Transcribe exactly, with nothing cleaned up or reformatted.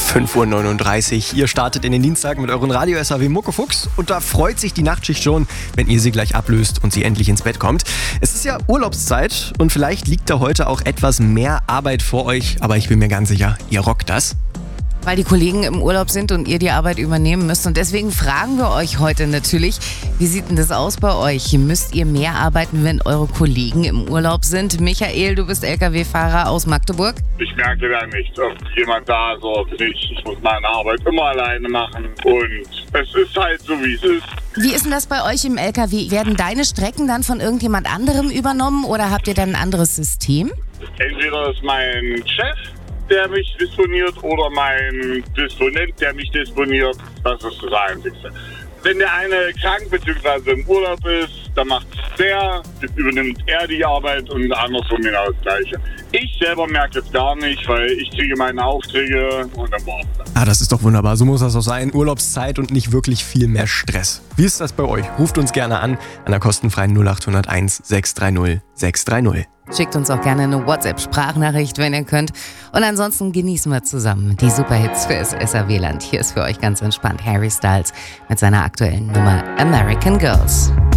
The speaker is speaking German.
fünf Uhr neununddreißig. Ihr startet in den Dienstag mit euren Radio S A W Muckefuchs und da freut sich die Nachtschicht schon, wenn ihr sie gleich ablöst und sie endlich ins Bett kommt. Es ist ja Urlaubszeit und vielleicht liegt da heute auch etwas mehr Arbeit vor euch, aber ich bin mir ganz sicher, ihr rockt das. Weil die Kollegen im Urlaub sind und ihr die Arbeit übernehmen müsst. Und deswegen fragen wir euch heute natürlich, wie sieht denn das aus bei euch? Müsst ihr mehr arbeiten, wenn eure Kollegen im Urlaub sind? Michael, du bist L K W-Fahrer aus Magdeburg. Ich merke da nicht, ob jemand da ist oder nicht. Ich muss meine Arbeit immer alleine machen und es ist halt so, wie es ist. Wie ist denn das bei euch im L K W? Werden deine Strecken dann von irgendjemand anderem übernommen oder habt ihr dann ein anderes System? Entweder ist mein Chef, der mich disponiert, oder mein Disponent, der mich disponiert. Das ist das Einzige. Wenn der eine krank bzw. im Urlaub ist, dann macht der, übernimmt er die Arbeit und andersrum genau das Gleiche. Ich selber merke es gar nicht, weil ich kriege meine Aufträge und dann war's das. Ah, das ist doch wunderbar. So muss das auch sein. Urlaubszeit und nicht wirklich viel mehr Stress. Wie ist das bei euch? Ruft uns gerne an an der kostenfreien null acht null eins sechs drei null sechs drei null. Schickt uns auch gerne eine WhatsApp-Sprachnachricht, wenn ihr könnt. Und ansonsten genießen wir zusammen die Superhits für das S A W-Land. Hier ist für euch ganz entspannt Harry Styles mit seiner aktuellen Nummer American Girls.